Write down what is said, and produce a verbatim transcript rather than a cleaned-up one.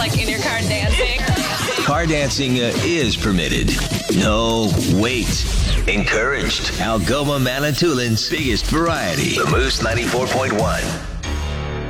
like in your car dancing. Car dancing uh, is permitted. No, wait. Encouraged. Algoma Manitoulin's biggest variety. The Moose ninety-four point one.